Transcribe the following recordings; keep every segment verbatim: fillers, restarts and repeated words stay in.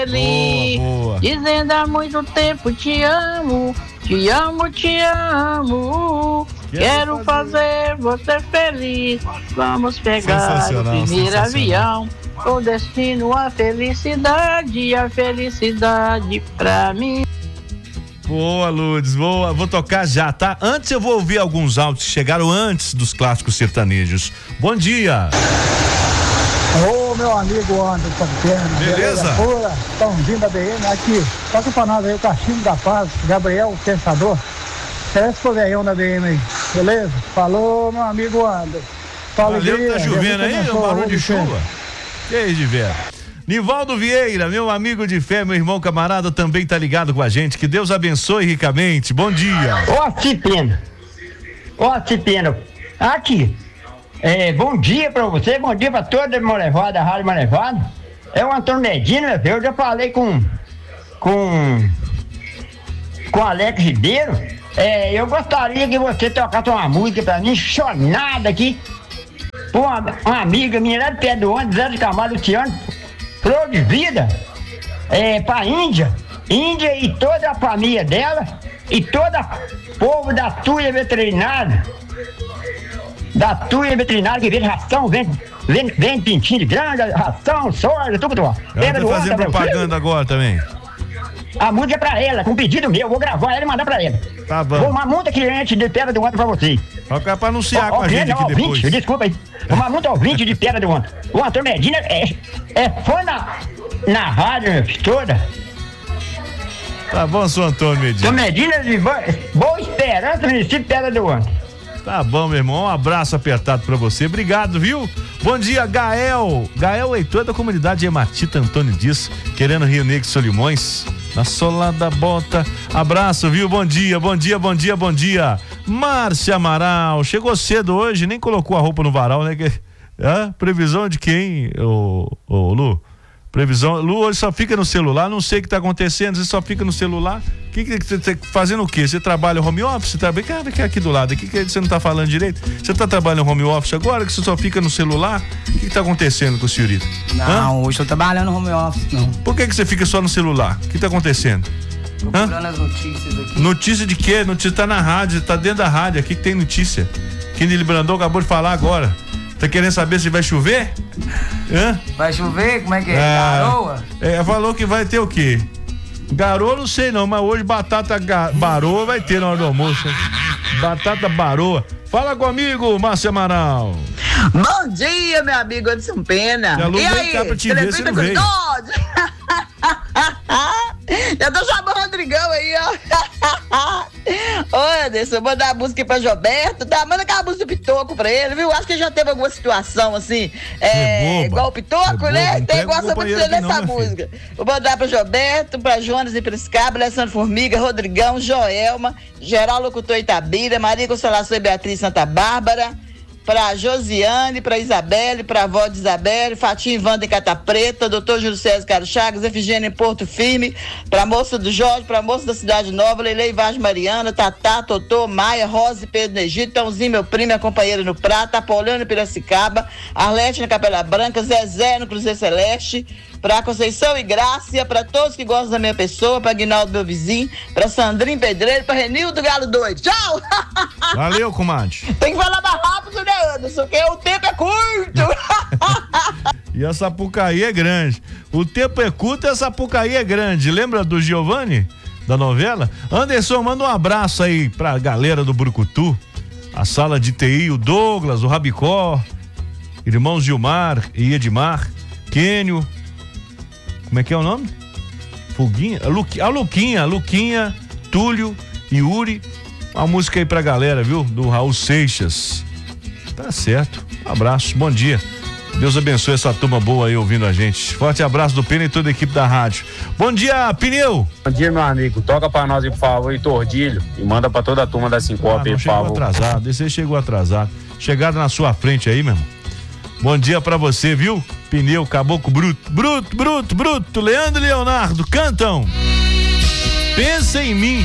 Boa, boa. Dizendo há muito tempo te amo, te amo, te amo. Quero, Quero fazer... fazer você feliz. Vamos pegar o primeiro avião. Com destino à felicidade, a felicidade pra mim. Boa, Lourdes, boa. Vou tocar já, tá? Antes eu vou ouvir alguns áudios que chegaram antes dos clássicos sertanejos. Bom dia. Ô, meu amigo Anderson Pena. Beleza? Estão vindo da B M aqui. Toca pra nós aí o Cachimbo da Paz, Gabriel Pensador. Parece que o velhão da B M aí. Beleza? Falou, meu amigo Anderson. Fala, Valeu, dia, tá chovendo aí? Um barulho de chuva. Que aí, de ver. Nivaldo Vieira, meu amigo de fé, meu irmão camarada, também tá ligado com a gente. Que Deus abençoe ricamente. Bom dia. Ó, Cipeno. Ó, Cipeno. Aqui. É, bom dia pra você, bom dia pra toda a Molevada, a Rádio Molevada. É o Antônio Medina, meu filho. Eu já falei com. Com. Com Alex Ribeiro. É, eu gostaria que você tocasse uma música pra mim, chonada aqui. Pô, uma, uma amiga minha lá de pé do ônibus, Zé de Camargo Luciano. Flor de vida, é, pra Índia, Índia e toda a família dela, e todo o povo da Tuia Veterinária, da Tuia Veterinária que vende ração, vende, vende, vende pintinho de grande, ração, soja, tudo, tudo. Ela tá fazendo propaganda agora também. A música é pra ela, com pedido meu, eu vou gravar ela e mandar pra ela. Tá bom. Vou uma multa cliente de Pedra do Ontem pra você. Toca pra anunciar ó, com ó, a gente aqui ouvinte, depois. Desculpa aí. Uma multa ouvinte de Pedra do Ontem. O Antônio Medina é, é fã na, na rádio, meu filho, toda. Tá bom, seu Antônio Medina. Antônio Medina de Boa, Boa Esperança, município de Pedra do Ontem. Tá bom, meu irmão. Um abraço apertado pra você. Obrigado, viu? Bom dia, Gael. Gael Heitor da comunidade Hematita Antônio Dias, querendo Rio Negro e Solimões. Na sola da bota. Abraço, viu? Bom dia, bom dia, bom dia, bom dia. Márcia Amaral. Chegou cedo hoje, nem colocou a roupa no varal, né? Que, é? Previsão de quem, ô, ô, Lu? Previsão. Lu hoje só fica no celular, não sei o que tá acontecendo, você só fica no celular. Que que você tá fazendo o quê? Você trabalha home office? Tá bem, cara, que é aqui do lado. Que que você não tá falando direito? Você tá trabalhando home office agora que você só fica no celular? O que que tá acontecendo com o senhorito? Não, Hã? Hoje eu tô trabalhando home office, não. Por que que você fica só no celular? O que tá acontecendo? Procurando as notícias aqui. Notícia de quê? Notícia tá na rádio, tá dentro da rádio, aqui que tem notícia. Kennedy Brandão acabou de falar agora. Tá querendo saber se vai chover? Hã? Vai chover? Como é que é? é garoa? É, falou que vai ter o quê? Garoa não sei não, mas hoje batata ga- baroa vai ter na hora do almoço. Batata baroa. Fala comigo, Márcia Amaral. Bom dia, meu amigo Anderson Pena. E aí, cá pra te ver, você não veio. Eu tô chamando o Rodrigão aí, ó. Ô, Anderson, mandar a música pra Gilberto, tá? Manda aquela música do Pitoco pra ele, viu? Acho que já teve alguma situação assim, é, é igual o Pitoco, é né? Tem gosta muito dele nessa música. Vou mandar pra Gilberto, pra Jonas e Priscaba, Alessandro Formiga, Rodrigão, Joelma, Geral Locutor Itabira, Maria Consolação e Beatriz Santa Bárbara, pra Josiane, pra Isabelle, pra avó de Isabelle, Fatinha e Wanda em Cata Preta, doutor Júlio César Carlos Chagas, Efigênia em Porto Firme, pra moça do Jorge, pra moça da Cidade Nova, Leilei Vaz Mariana, Tatá, Totô, Maia, Rosa e Pedro no Egito, Tãozinho, meu primo, minha companheira no Prata, Apoliano em Piracicaba, Arlete na Capela Branca, Zezé no Cruzeiro Celeste, pra Conceição e Grácia, pra todos que gostam da minha pessoa, pra Guinaldo, meu vizinho, pra Sandrinho Pedreiro, pra Renildo Galo Doido. Tchau! Valeu, comadre. Tem que falar mais rápido, né, Anderson? Porque o tempo é curto. E a Sapucaí é grande. O tempo é curto e a Sapucaí é grande. Lembra do Giovanni, da novela? Anderson, manda um abraço aí pra galera do Brucutu, a sala de T I, o Douglas, o Rabicó, irmãos Gilmar e Edmar, Quênio. Como é que é o nome? Foguinha? A, Luqui, a Luquinha, Luquinha, Túlio, Yuri. Uma música aí pra galera, viu? Do Raul Seixas. Tá certo. Um abraço, bom dia. Deus abençoe essa turma boa aí ouvindo a gente. Forte abraço do Pena e toda a equipe da rádio. Bom dia, Pneu. Bom dia, meu amigo. Toca pra nós aí, por favor, e Tordilho. E manda pra toda a turma da Sincope aí, ah, por favor. Chegou atrasado, esse aí chegou atrasado. Chegaram na sua frente aí, meu irmão. Bom dia pra você, viu? Pneu, Caboclo Bruto. Bruto, Bruto, Bruto. Leandro e Leonardo cantam. Pensa em mim.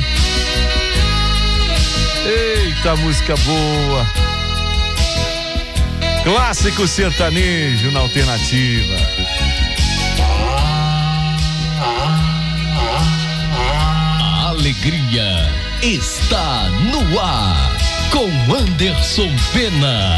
Eita, música boa. Clássico sertanejo na alternativa. alegria está no ar com Anderson Pena.